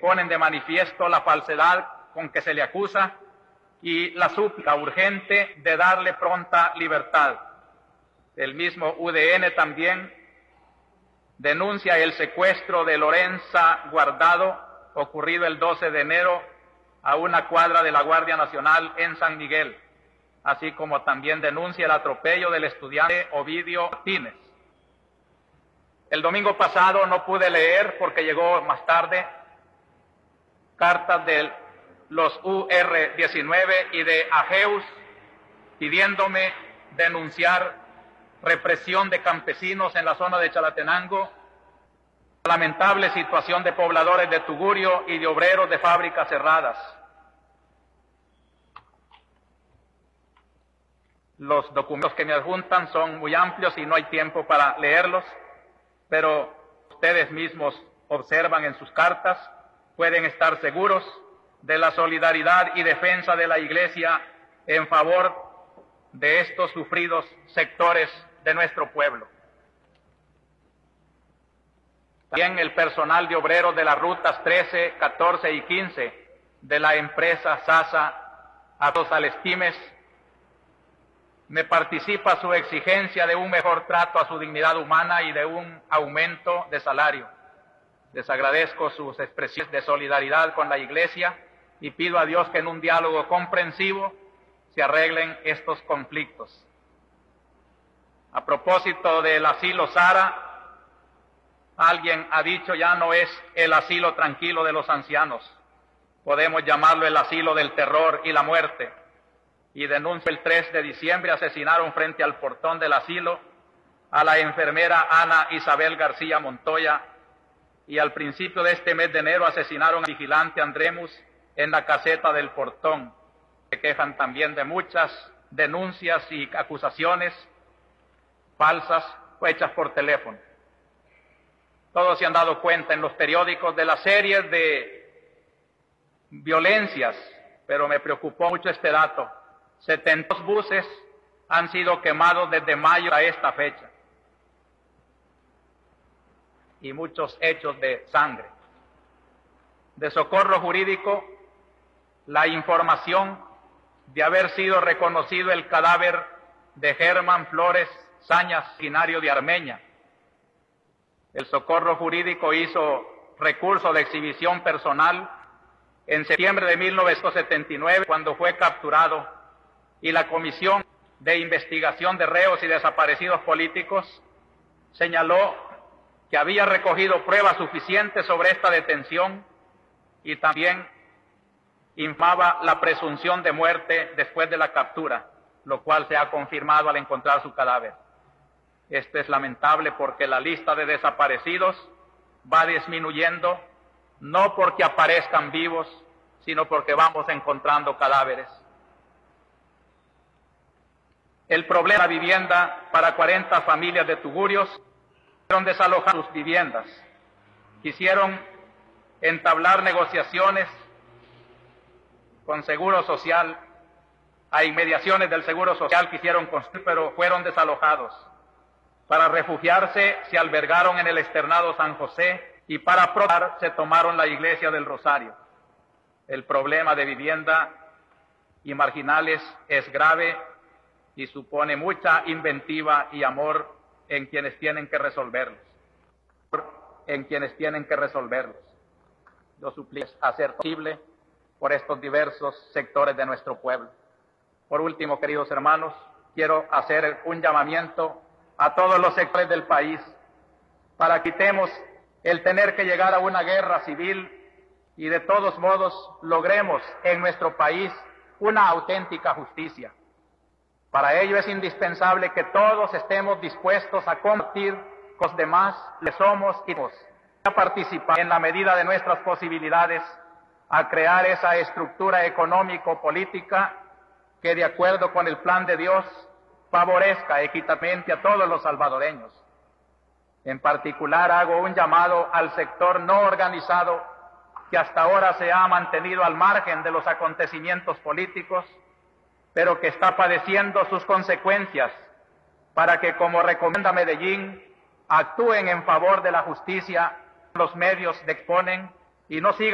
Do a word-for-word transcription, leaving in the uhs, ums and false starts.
ponen de manifiesto la falsedad con que se le acusa y la súplica urgente de darle pronta libertad. El mismo U D N también denuncia el secuestro de Lorenza Guardado, ocurrido el doce de enero a una cuadra de la Guardia Nacional en San Miguel, así como también denuncia el atropello del estudiante Ovidio Martínez. El domingo pasado no pude leer, porque llegó más tarde, cartas de los U R diecinueve y de AGEUS pidiéndome denunciar represión de campesinos en la zona de Chalatenango, lamentable situación de pobladores de Tugurio y de obreros de fábricas cerradas. Los documentos que me adjuntan son muy amplios y no hay tiempo para leerlos, pero ustedes mismos observan en sus cartas, pueden estar seguros de la solidaridad y defensa de la Iglesia en favor de estos sufridos sectores de nuestro pueblo. También el personal de obreros de las rutas trece, catorce y quince de la empresa Sasa Atos Alestimes me participa su exigencia de un mejor trato a su dignidad humana y de un aumento de salario. Les agradezco sus expresiones de solidaridad con la Iglesia y pido a Dios que en un diálogo comprensivo se arreglen estos conflictos. A propósito del asilo Sara, alguien ha dicho ya no es el asilo tranquilo de los ancianos, podemos llamarlo el asilo del terror y la muerte. Y denuncio el tres de diciembre asesinaron frente al portón del asilo a la enfermera Ana Isabel García Montoya, y al principio de este mes de enero asesinaron al vigilante Andremus en la caseta del portón. Se quejan también de muchas denuncias y acusaciones falsas hechas por teléfono. Todos se han dado cuenta en los periódicos de las series de violencias, pero me preocupó mucho este dato. setenta buses han sido quemados desde mayo a esta fecha. Y muchos hechos de sangre. De socorro jurídico, la información de haber sido reconocido el cadáver de Germán Flores Sañas, originario de Armeña. El socorro jurídico hizo recurso de exhibición personal en septiembre de mil novecientos setenta y nueve, cuando fue capturado, y la Comisión de Investigación de Reos y Desaparecidos Políticos señaló que había recogido pruebas suficientes sobre esta detención y también infamaba la presunción de muerte después de la captura, lo cual se ha confirmado al encontrar su cadáver. Esto es lamentable porque la lista de desaparecidos va disminuyendo, no porque aparezcan vivos, sino porque vamos encontrando cadáveres. El problema de la vivienda para cuarenta familias de Tugurios, fueron desalojar sus viviendas. Quisieron entablar negociaciones con Seguro Social, a inmediaciones del Seguro Social quisieron construir, pero fueron desalojados. Para refugiarse se albergaron en el externado San José y para protestar se tomaron la iglesia del Rosario. El problema de vivienda y marginales es grave y supone mucha inventiva y amor en quienes tienen que resolverlos. En quienes tienen que resolverlos. Yo suplico hacer posible por estos diversos sectores de nuestro pueblo. Por último, queridos hermanos, quiero hacer un llamamiento a todos los sectores del país para que quitemos el tener que llegar a una guerra civil y de todos modos logremos en nuestro país una auténtica justicia. Para ello es indispensable que todos estemos dispuestos a compartir con los demás, le somos y a participar en la medida de nuestras posibilidades a crear esa estructura económico-política que, de acuerdo con el plan de Dios, favorezca equitablemente a todos los salvadoreños. En particular, hago un llamado al sector no organizado que hasta ahora se ha mantenido al margen de los acontecimientos políticos, pero que está padeciendo sus consecuencias, para que, como recomienda Medellín, actúen en favor de la justicia los medios que exponen y no sigan